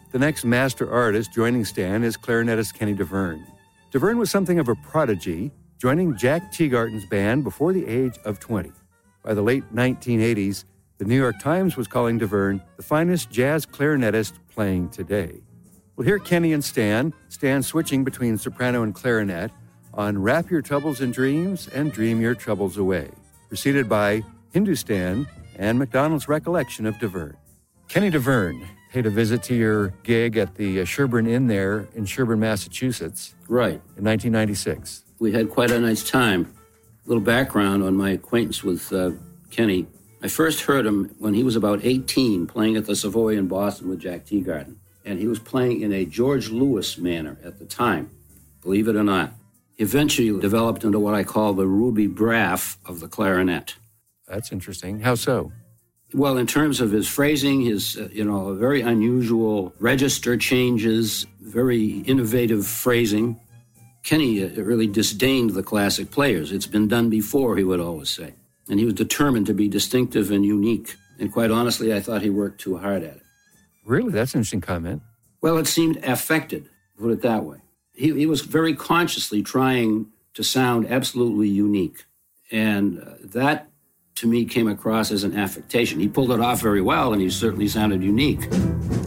The next master artist joining Stan is clarinetist Kenny DeVerne. DeVerne was something of a prodigy, joining Jack Teagarden's band before the age of 20. By the late 1980s, the New York Times was calling DeVerne the finest jazz clarinetist playing today. We'll hear Kenny and Stan switching between soprano and clarinet on Wrap Your Troubles in Dreams and Dream Your Troubles Away, preceded by Hindustan and MacDonald's recollection of DeVerne. Kenny DeVerne paid a visit to your gig at the Sherburne Inn there in Sherburne, Massachusetts. Right. In 1996. We had quite a nice time. A little background on my acquaintance with Kenny. I first heard him when he was about 18, playing at the Savoy in Boston with Jack Teagarden. And he was playing in a George Lewis manner at the time, believe it or not. He eventually developed into what I call the Ruby Braff of the clarinet. That's interesting. How so? Well, in terms of his phrasing, his, very unusual register changes, very innovative phrasing. Kenny really disdained the classic players. It's been done before, he would always say. And he was determined to be distinctive and unique. And quite honestly, I thought he worked too hard at it. Really? That's an interesting comment. Well, it seemed affected, put it that way. He was very consciously trying to sound absolutely unique. And that, to me, came across as an affectation. He pulled it off very well, and he certainly sounded unique.